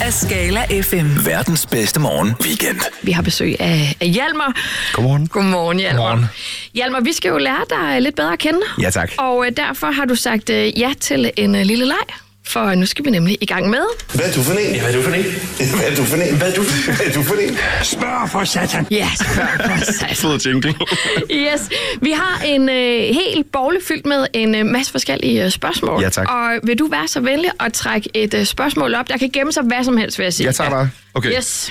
af Skala FM. Verdens bedste morgen weekend. Vi har besøg af Hjalmar. Godmorgen. Godmorgen, Hjalmar. Godmorgen. Hjalmar, vi skal jo lære dig lidt bedre at kende. Ja, tak. Og derfor har du sagt ja til en lille leg. For nu skal vi nemlig i gang med... Hvad er du for en? Hvad er du for en? Hvad er du for en? Hvad er du for en? Spørg for satan. Ja, for satan. Fed jingle. Yes. Vi har en hel bogle fyldt med en masse forskellige spørgsmål. Ja, tak. Og vil du være så venlig at trække et spørgsmål op? Der kan gemme sig hvad som helst, vil jeg sige. Jeg tager bare. Okay. Yes.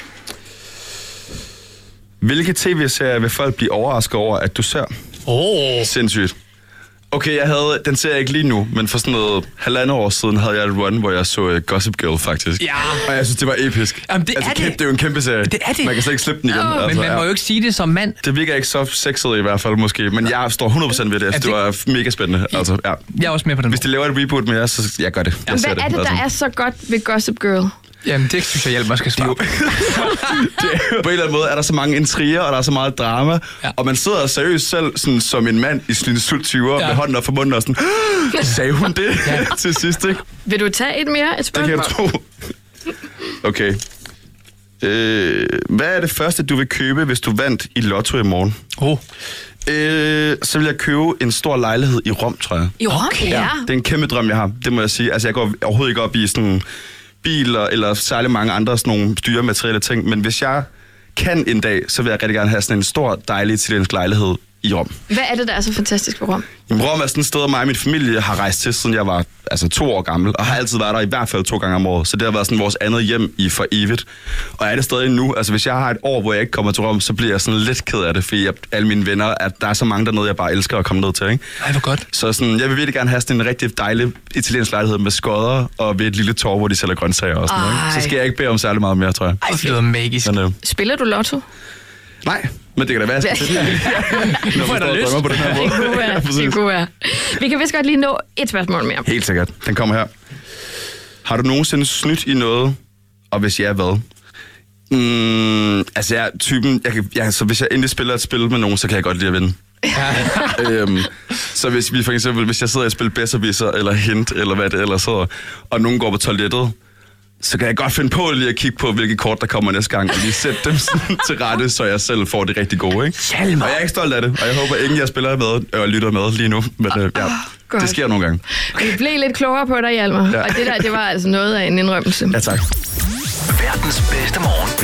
Hvilke tv-serier vil folk blive overrasket over, at du ser? Sindssygt. Okay, den ser jeg ikke lige nu, men for sådan noget 1,5 år siden havde jeg et run, hvor jeg så Gossip Girl, faktisk. Ja. Og jeg synes, det var episk. Jamen, det er det. Det er jo en kæmpe serie. Det er det. Man kan slet ikke slippe den igen. Men man må jo ikke sige det som mand. Det virker ikke så sexet i hvert fald, måske. Men jeg står 100% ved det. Det var mega spændende. Altså, ja. Jeg er også med på den. Hvis de laver et reboot med jer, så jeg gør det. Hvad er det, der er så godt ved Gossip Girl? Jamen, det synes jeg, Hjalmar skal svare på. På en eller anden måde er der så mange intriger, og der er så meget drama. Ja. Og man sidder seriøst selv sådan, som en mand i sine slut 20'er med hånden op for munden og sådan, sagde hun det til sidst, ikke? Vil du tage et spørgsmål? Det kan jeg tro. Okay. Hvad er det første, du vil købe, hvis du vandt i Lotto i morgen? Så vil jeg købe en stor lejlighed i Rom, tror jeg. I Rom? Okay. Ja. Det er en kæmpe drøm, jeg har. Det må jeg sige. Altså, jeg går overhovedet ikke op i sådan biler eller særlig mange andre sådan nogle styrematerielle ting. Men hvis jeg kan en dag, så vil jeg rigtig gerne have sådan en stor, dejlig italiensk lejlighed i Rom. Hvad er det, der er så fantastisk ved Rom? Jamen, Rom er sådan et sted, mig og min familie har rejst til, siden jeg var 2 år gammel, og har altid været der i hvert fald 2 gange om året. Så det har været sådan vores andet hjem i for evigt. Og er det stadig nu? Altså, hvis jeg har et år, hvor jeg ikke kommer til Rom, så bliver jeg sådan lidt ked af det, fordi alle mine venner, at der er så mange dernede, jeg bare elsker at komme ned til, ikke? Ej, hvor godt. Så sådan, jeg vil virkelig gerne have sådan en rigtig dejlig italiensk lejlighed med skodder og ved et lille torv, hvor de sælger grøntsager og sådan noget, ikke? Så skal jeg ikke bede om særlig meget mere, tror jeg. Ej, det lyder magisk. Men, Spiller du lotto? Nej, men det kan da være, jeg skal til det. Nu får jeg da lyst. På den her måde. Det kunne være. Vi kan vist godt lige nå et spørgsmål mere. Helt sikkert. Den kommer her. Har du nogensinde snydt i noget? Og hvis ja, hvad? Altså, jeg er typen... så hvis jeg endelig spiller et spil med nogen, så kan jeg godt lide at vinde. Så hvis vi for eksempel, hvis jeg sidder og spiller Besserwisser eller Hint, eller hvad det ellers hedder, og nogen går på toilettet, så kan jeg godt finde på lige at kigge på, hvilke kort der kommer næste gang, og lige sætte dem til rette, så jeg selv får det rigtig gode, ikke? Hjalmar. Og jeg er ikke stolt af det, og jeg håber, ingen jeg spiller med og lytter med lige nu, men det sker nogle gange. Vi blev lidt klogere på dig, Hjalmar, og det var altså noget af en indrømmelse. Ja, tak. Verdens bedste morgen